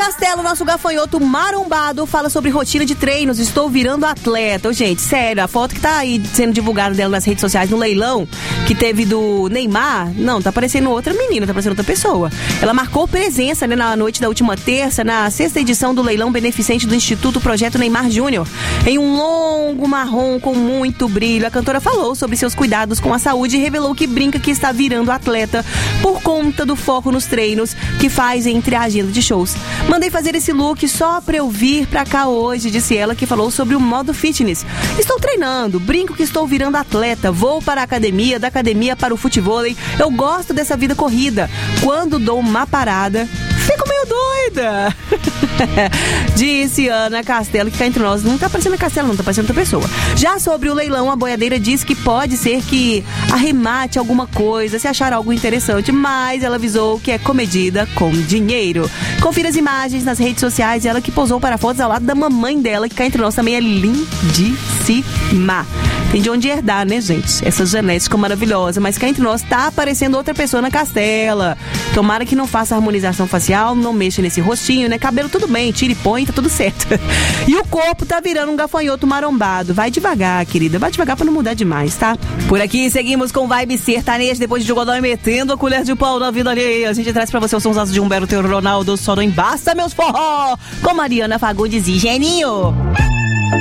Castelo, nosso gafanhoto marombado, fala sobre rotina de treinos. Estou virando atleta. Ô, gente, sério, a foto que tá aí sendo divulgada dela nas redes sociais no leilão que teve do Neymar, não, tá parecendo outra menina, tá parecendo outra pessoa. Ela marcou presença, né, na noite da última terça, na 6ª edição do leilão beneficente do Instituto Projeto Neymar Júnior. Em um longo marrom com muito brilho, a cantora falou sobre seus cuidados com a saúde e revelou que brinca que está virando atleta por conta do foco nos treinos que faz entre a agenda de shows. Mandei fazer esse look só pra eu vir pra cá hoje, disse ela, que falou sobre o modo fitness. Estou treinando, brinco que estou virando atleta, vou para a academia, da academia para o futevôlei. Eu gosto dessa vida corrida. Quando dou uma parada, fico meio doida. Disse Ana Castelo, que cá entre nós não tá parecendo a Castelo, não, tá parecendo outra pessoa. Já sobre o leilão, a boiadeira diz que pode ser que arremate alguma coisa, se achar algo interessante, mas ela avisou que é comedida com dinheiro. Confira as imagens nas redes sociais, ela que posou para fotos ao lado da mamãe dela, que cá entre nós também é lindíssima. Tem de onde herdar, né, gente? Essa genética maravilhosa. Mas cá entre nós tá aparecendo outra pessoa na Castela. Tomara que não faça harmonização facial, não mexa nesse rostinho, né? Cabelo tudo bem, tira e põe, tá tudo certo. E o corpo tá virando um gafanhoto marombado. Vai devagar, querida. Vai devagar pra não mudar demais, tá? Por aqui seguimos com Vibe Sertaneja, depois de Jogador metendo a colher de pau na vida alheia. A gente traz pra você o sonsaço de Humberto e Ronaldo. Só não embasta, meus forró. Com Mariana Fagundes e Geninho.